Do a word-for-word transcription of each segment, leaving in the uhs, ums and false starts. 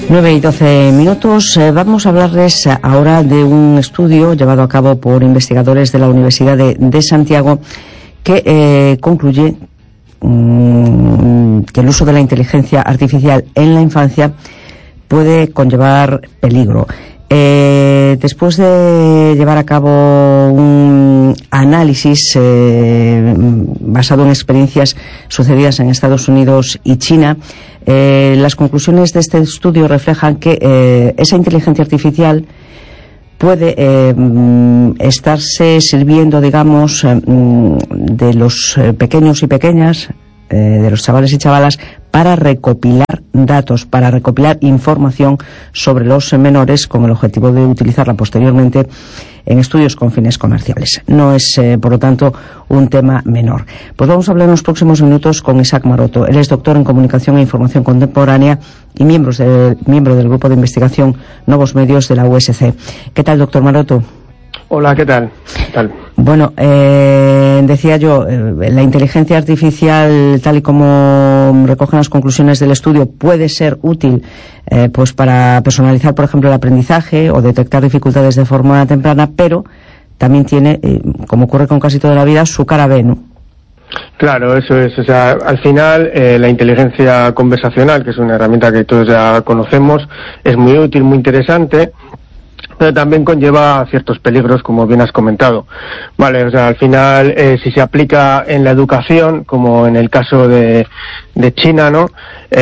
nueve y doce minutos. Eh, vamos a hablarles ahora de un estudio llevado a cabo por investigadores de la Universidad de, de Santiago que eh, concluye mmm, que el uso de la inteligencia artificial en la infancia puede conllevar peligro. Eh, después de llevar a cabo un análisis eh, basado en experiencias sucedidas en Estados Unidos y China, eh, las conclusiones de este estudio reflejan que eh, esa inteligencia artificial puede eh, estarse sirviendo, digamos, eh, de los pequeños y pequeñas, eh, de los chavales y chavalas, para recopilar datos, para recopilar información sobre los menores con el objetivo de utilizarla posteriormente en estudios con fines comerciales. No es, eh, por lo tanto, un tema menor. Pues vamos a hablar en los próximos minutos con Isaac Maroto. Él es doctor en Comunicación e Información Contemporánea y miembros de, miembro del Grupo de Investigación Nuevos Medios de la U S C. ¿Qué tal, doctor Maroto? Hola, ¿qué tal? ¿Qué tal? Bueno, eh, decía yo, eh, la inteligencia artificial, tal y como recogen las conclusiones del estudio, puede ser útil eh, pues para personalizar, por ejemplo, el aprendizaje o detectar dificultades de forma temprana, pero también tiene, eh, como ocurre con casi toda la vida, su cara B, ¿no? Claro, eso es. O sea, al final, eh, la inteligencia conversacional, que es una herramienta que todos ya conocemos, es muy útil, muy interesante, pero también conlleva ciertos peligros, como bien has comentado. Vale, o sea, al final, eh, si se aplica en la educación, como en el caso de, de China, ¿no?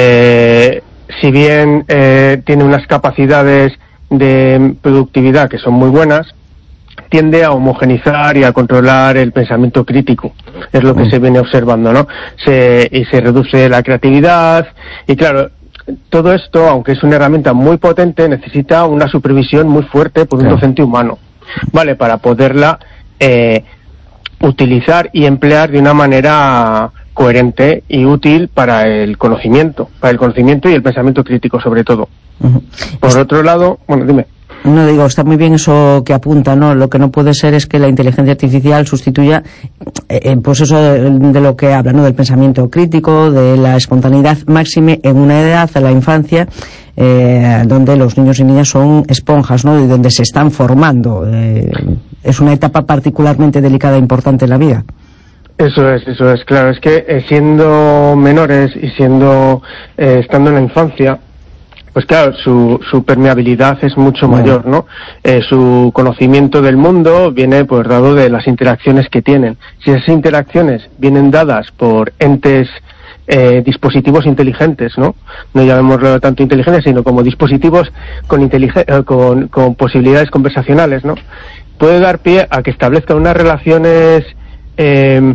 Eh, si bien eh, tiene unas capacidades de productividad que son muy buenas, tiende a homogenizar y a controlar el pensamiento crítico. Es lo que mm. se viene observando, ¿no? Se, y se reduce la creatividad, y claro, todo esto, aunque es una herramienta muy potente, necesita una supervisión muy fuerte por un claro. docente humano, ¿vale? Para poderla eh, utilizar y emplear de una manera coherente y útil para el conocimiento, para el conocimiento y el pensamiento crítico, sobre todo. Uh-huh. Por Est- otro lado, bueno, dime. No digo, está muy bien eso que apunta, ¿no? Lo que no puede ser es que la inteligencia artificial sustituya, eh, pues eso de, de lo que habla, ¿no? Del pensamiento crítico, de la espontaneidad máxime en una edad, a la infancia, eh, donde los niños y niñas son esponjas, ¿no? Y donde se están formando. Eh, es una etapa particularmente delicada e importante en la vida. Eso es, eso es, claro. Es que eh, siendo menores y siendo, eh, estando en la infancia, pues claro, su, su permeabilidad es mucho bueno. mayor, ¿no? Eh, su conocimiento del mundo viene pues dado de las interacciones que tienen. Si esas interacciones vienen dadas por entes, eh, dispositivos inteligentes, ¿no? No llamémoslo tanto inteligentes, sino como dispositivos con, inteligen- eh, con, con posibilidades conversacionales, ¿no? Puede dar pie a que establezcan unas relaciones, eh,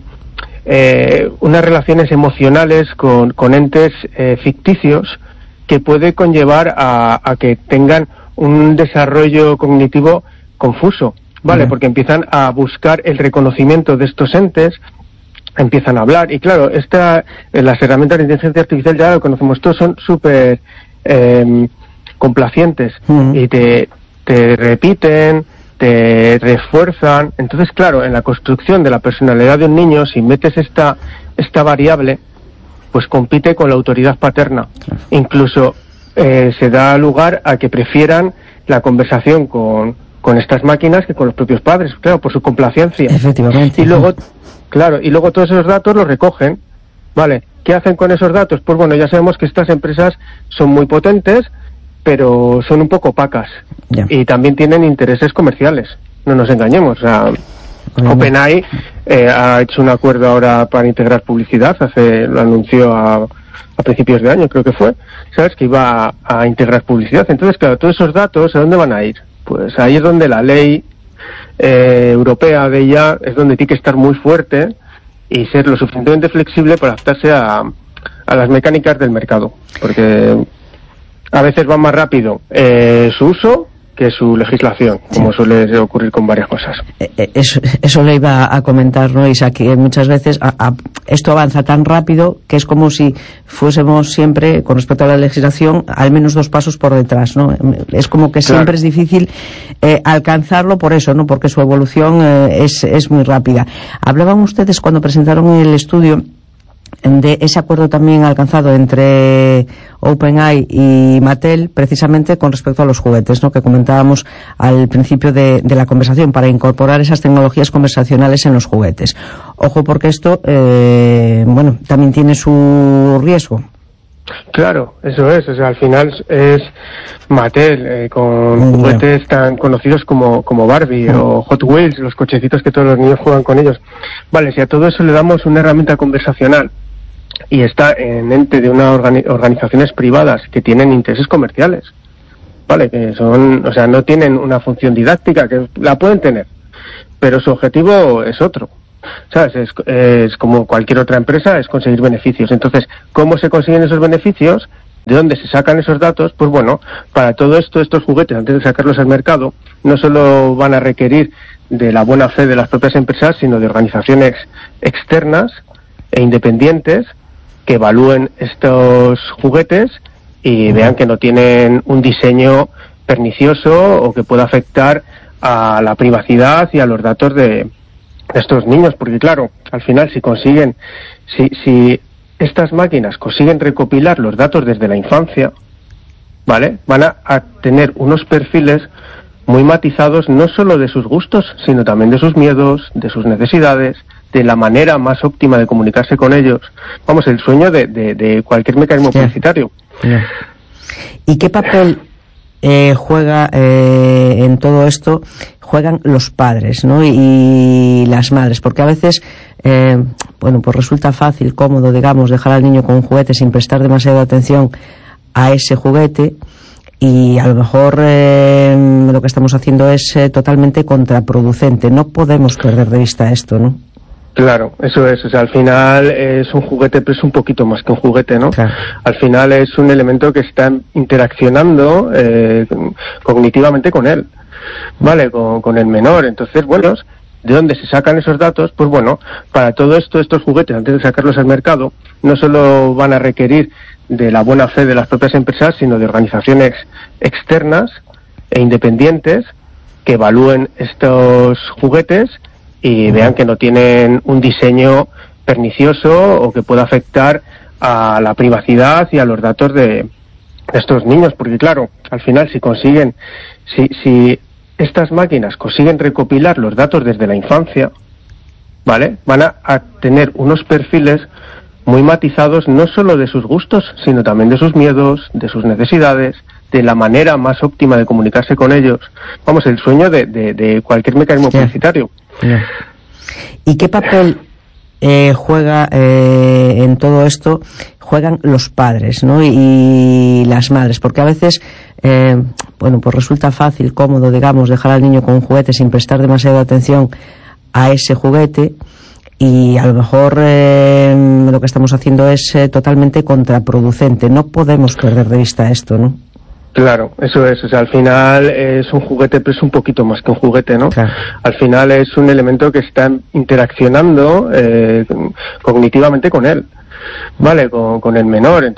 eh, unas relaciones emocionales con, con entes eh, ficticios, que puede conllevar a, a que tengan un desarrollo cognitivo confuso, ¿vale? Uh-huh. Porque empiezan a buscar el reconocimiento de estos entes, empiezan a hablar, y claro, esta, las herramientas de inteligencia artificial, ya lo conocemos todos, son súper eh, complacientes, uh-huh. y te, te repiten, te refuerzan. Entonces, claro, en la construcción de la personalidad de un niño, si metes esta, esta variable, pues compite con la autoridad paterna. Claro. Incluso eh, se da lugar a que prefieran la conversación con, con estas máquinas que con los propios padres, claro, por su complacencia. Efectivamente. Y luego, claro, y luego todos esos datos los recogen, ¿vale? ¿Qué hacen con esos datos? Pues bueno, ya sabemos que estas empresas son muy potentes, pero son un poco opacas. Ya. Y también tienen intereses comerciales, no nos engañemos. O sea, OpenAI eh, ha hecho un acuerdo ahora para integrar publicidad, hace lo anunció a, a principios de año, creo que fue, ¿sabes? Que iba a, a integrar publicidad. Entonces, claro, todos esos datos, ¿a dónde van a ir? Pues ahí es donde la ley eh, europea de ella es donde tiene que estar muy fuerte y ser lo suficientemente flexible para adaptarse a, a las mecánicas del mercado, porque a veces va más rápido eh, su uso que su legislación, como sí. suele ocurrir con varias cosas. Eso, eso le iba a comentar, ¿no, Isaac? Que muchas veces a, a, esto avanza tan rápido que es como si fuésemos siempre, con respecto a la legislación, al menos dos pasos por detrás, ¿no? Es como que siempre claro. es difícil eh, alcanzarlo por eso, ¿no? Porque su evolución eh, es, es muy rápida. Hablaban ustedes cuando presentaron el estudio de ese acuerdo también alcanzado entre OpenAI y Mattel, precisamente con respecto a los juguetes, ¿no?, que comentábamos al principio de, de la conversación, para incorporar esas tecnologías conversacionales en los juguetes. Ojo, porque esto, eh, bueno, también tiene su riesgo. Claro, eso es, o sea, al final es Mattel, eh, con mm, juguetes yeah. tan conocidos como, como Barbie mm. o Hot Wheels, los cochecitos que todos los niños juegan con ellos. Vale, si a todo eso le damos una herramienta conversacional y está en ente de unas organi- organizaciones privadas que tienen intereses comerciales, vale, que son, o sea, no tienen una función didáctica, que la pueden tener, pero su objetivo es otro. ¿Sabes? Es, es como cualquier otra empresa, es conseguir beneficios. Entonces, ¿cómo se consiguen esos beneficios? ¿De dónde se sacan esos datos? Pues bueno, para todo esto, estos juguetes, antes de sacarlos al mercado, no solo van a requerir de la buena fe de las propias empresas, sino de organizaciones externas e independientes que evalúen estos juguetes y vean que no tienen un diseño pernicioso o que pueda afectar a la privacidad y a los datos de estos niños, porque claro, al final si consiguen, si, si estas máquinas consiguen recopilar los datos desde la infancia, ¿vale?, van a, a tener unos perfiles muy matizados, no solo de sus gustos, sino también de sus miedos, de sus necesidades, de la manera más óptima de comunicarse con ellos. Vamos, el sueño de, de, de cualquier mecanismo sí. publicitario. Sí. ¿Y qué papel eh, juega eh, en todo esto? Juegan los padres, ¿no?, y, y las madres, porque a veces, eh, bueno, pues resulta fácil, cómodo, digamos, dejar al niño con un juguete sin prestar demasiada atención a ese juguete, y a lo mejor eh, lo que estamos haciendo es eh, totalmente contraproducente. No podemos perder de vista esto, ¿no? Claro, eso es, o sea, al final es un juguete, pero es un poquito más que un juguete, ¿no? Claro. Al final es un elemento que está interaccionando eh, cognitivamente con él, ¿vale?, con, con el menor. Entonces, bueno, ¿de dónde se sacan esos datos? Pues bueno, para todo esto, estos juguetes, antes de sacarlos al mercado, no solo van a requerir de la buena fe de las propias empresas, sino de organizaciones externas e independientes que evalúen estos juguetes y vean que no tienen un diseño pernicioso o que pueda afectar a la privacidad y a los datos de estos niños, porque claro, al final si consiguen, si, si estas máquinas consiguen recopilar los datos desde la infancia, ¿vale?, van a, a tener unos perfiles muy matizados, no solo de sus gustos, sino también de sus miedos, de sus necesidades, de la manera más óptima de comunicarse con ellos. Vamos, el sueño de, de, de cualquier mecanismo sí. publicitario. Sí. ¿Y qué papel eh, juega eh, en todo esto? Juegan los padres, ¿no?, y, y las madres, porque a veces, eh, bueno, pues resulta fácil, cómodo, digamos, dejar al niño con un juguete sin prestar demasiada atención a ese juguete, y a lo mejor eh, lo que estamos haciendo es eh, totalmente contraproducente. No podemos perder de vista esto, ¿no? Claro, eso es, o sea, al final es un juguete, pero es un poquito más que un juguete, ¿no? Claro. Al final es un elemento que está interaccionando eh, cognitivamente con él, ¿vale?, con, con el menor.